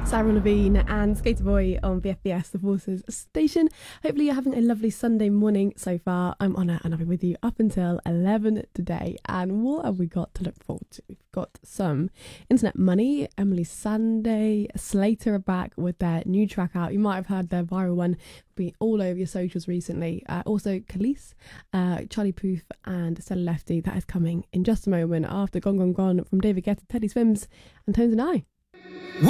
Sarah Levine and Skater Boy on VFBS, the Forces station. Hopefully you're having a lovely Sunday morning so far. I'm Honor and I'll be with you up until 11 today. And what have we got to look forward to? We've got some Internet Money, Emily Sandé, Slater are back with their new track out. You might have heard their viral one be all over your socials recently. Also Khalees, Charlie Puth and Stella Lefty. That is coming in just a moment after Gone Gone Gone from David Guetta, Teddy Swims and Tones and I.